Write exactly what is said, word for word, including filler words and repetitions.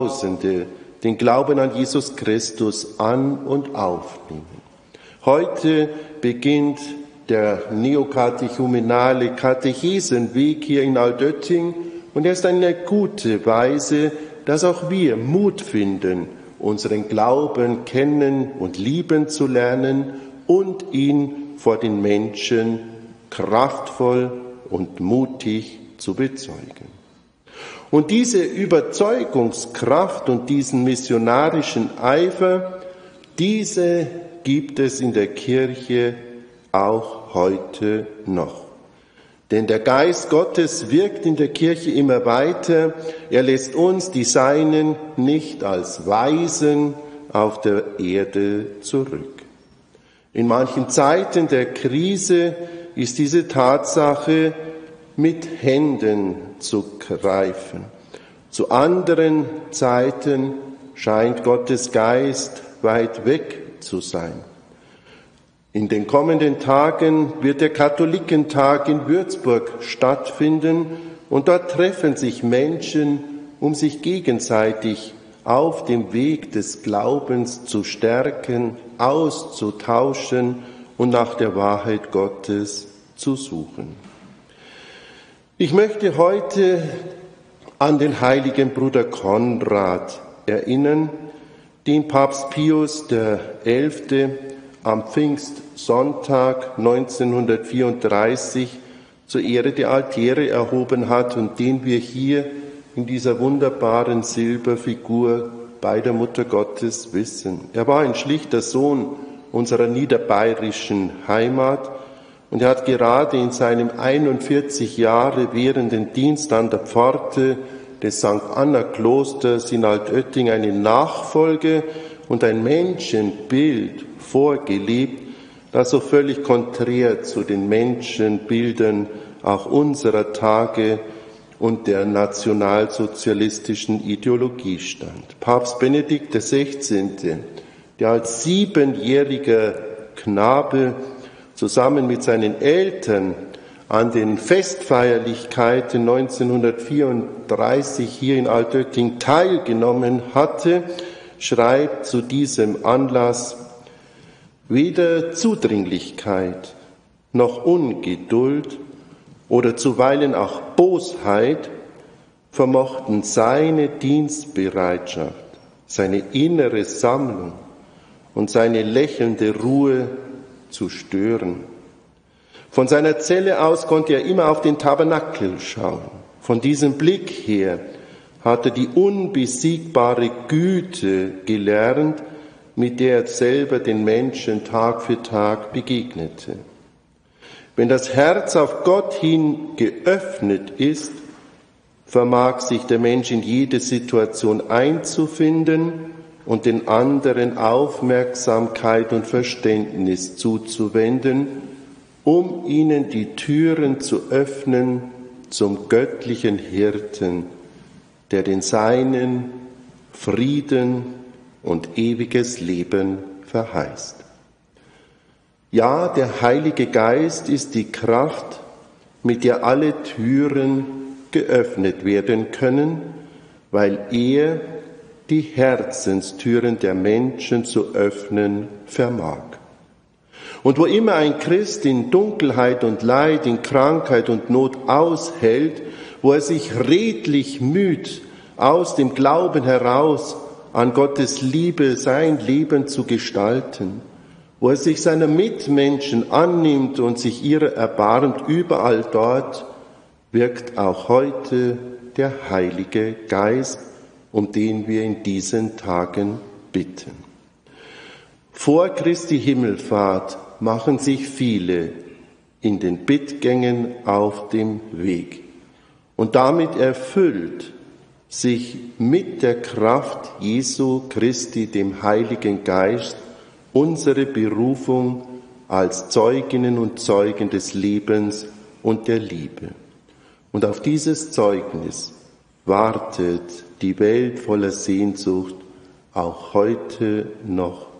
Tausende den Glauben an Jesus Christus an- und aufnehmen. Heute beginnt der neokatechumenale Katechesenweg hier in Altötting und er ist eine gute Weise, dass auch wir Mut finden, unseren Glauben kennen und lieben zu lernen und ihn vor den Menschen kraftvoll und mutig zu bezeugen. Und diese Überzeugungskraft und diesen missionarischen Eifer, diese gibt es in der Kirche auch heute noch. Denn der Geist Gottes wirkt in der Kirche immer weiter. Er lässt uns, die Seinen, nicht als Waisen auf der Erde zurück. In manchen Zeiten der Krise ist diese Tatsache mit Händen zu greifen. Zu anderen Zeiten scheint Gottes Geist weit weg zu sein. In den kommenden Tagen wird der Katholikentag in Würzburg stattfinden und dort treffen sich Menschen, um sich gegenseitig auf dem Weg des Glaubens zu stärken, auszutauschen und nach der Wahrheit Gottes zu suchen. Ich möchte heute an den heiligen Bruder Konrad erinnern, den Papst Pius der Elfte am Pfingstsonntag neunzehnhundertvierunddreißig zur Ehre der Altäre erhoben hat und den wir hier in dieser wunderbaren Silberfigur bei der Mutter Gottes wissen. Er war ein schlichter Sohn unserer niederbayerischen Heimat und er hat gerade in seinem einundvierzig Jahre währenden Dienst an der Pforte des Sankt Anna Klosters in Altötting eine Nachfolge und ein Menschenbild vorgelebt, das so völlig konträr zu den Menschenbildern auch unserer Tage und der nationalsozialistischen Ideologie stand. Papst Benedikt der Sechzehnte, der als siebenjähriger Knabe zusammen mit seinen Eltern an den Festfeierlichkeiten neunzehnhundertvierunddreißig hier in Altötting teilgenommen hatte, schreibt zu diesem Anlass: Weder Zudringlichkeit noch Ungeduld oder zuweilen auch Bosheit vermochten seine Dienstbereitschaft, seine innere Sammlung und seine lächelnde Ruhe zu stören. Von seiner Zelle aus konnte er immer auf den Tabernakel schauen. Von diesem Blick her hat er die unbesiegbare Güte gelernt, mit der er selber den Menschen Tag für Tag begegnete. Wenn das Herz auf Gott hin geöffnet ist, vermag sich der Mensch in jede Situation einzufinden und den anderen Aufmerksamkeit und Verständnis zuzuwenden, um ihnen die Türen zu öffnen zum göttlichen Hirten, der den Seinen Frieden und ewiges Leben verheißt. Ja, der Heilige Geist ist die Kraft, mit der alle Türen geöffnet werden können, weil er die Herzenstüren der Menschen zu öffnen vermag. Und wo immer ein Christ in Dunkelheit und Leid, in Krankheit und Not aushält, wo er sich redlich müht, aus dem Glauben heraus an Gottes Liebe sein Leben zu gestalten, wo er sich seiner Mitmenschen annimmt und sich ihrer erbarmt, überall dort wirkt auch heute der Heilige Geist, um den wir in diesen Tagen bitten. Vor Christi Himmelfahrt machen sich viele in den Bittgängen auf dem Weg. Und damit erfüllt sich mit der Kraft Jesu Christi, dem Heiligen Geist, unsere Berufung als Zeuginnen und Zeugen des Lebens und der Liebe. Und auf dieses Zeugnis wartet die Welt voller Sehnsucht auch heute noch